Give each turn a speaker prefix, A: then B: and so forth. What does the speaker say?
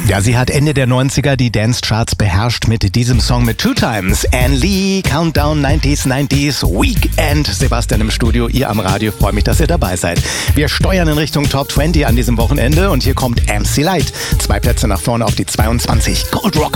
A: Ja, sie hat Ende der 90er die Dance-Charts beherrscht mit diesem Song mit Two Times. Anne Lee, Countdown 90s, Weekend. Sebastian im Studio, ihr am Radio. Freue mich, dass ihr dabei seid. Wir steuern in Richtung Top 20 an diesem Wochenende und hier kommt MC Light. 2 Plätze nach vorne auf die 22. Gold Rock